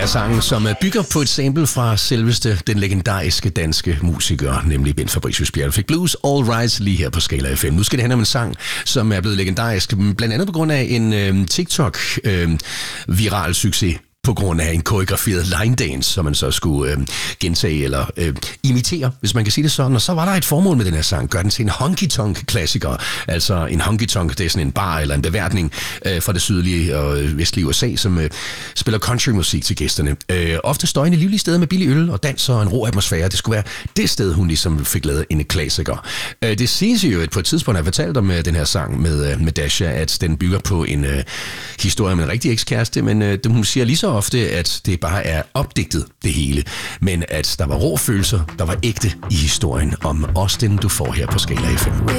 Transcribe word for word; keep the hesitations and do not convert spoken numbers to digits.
er sangen, som bygger på et sample fra selveste den legendariske danske musiker, nemlig Bent Fabricius Bjerre. Fik Blues All Rise lige her på Skala F M. Nu skal det handle om en sang, som er blevet legendarisk, blandt andet på grund af en øh, TikTok-viral øh, succes. På grund af en koreograferet line dance, som man så skulle øh, gentage eller øh, imitere, hvis man kan sige det sådan. Og så var der et formål med den her sang. Gør den til en honky-tonk-klassiker. Altså en honky-tonk, det er sådan en bar eller en beværtning øh, fra det sydlige og vestlige U S A, som øh, spiller countrymusik til gæsterne. Øh, ofte støjende livlige steder med billig øl og dans og en ro atmosfære. Det skulle være det sted, hun ligesom fik lavet en klassiker. Øh, det siges jo, at på et tidspunkt har jeg fortalt om øh, den her sang med, øh, med Dasha, at den bygger på en øh, historie med en rigtig ekskæreste, men øh, hun siger lige så ofte, at det bare er opdigtet det hele, men at der var rå følelser, der var ægte i historien om Austin, du får her på Skala F M.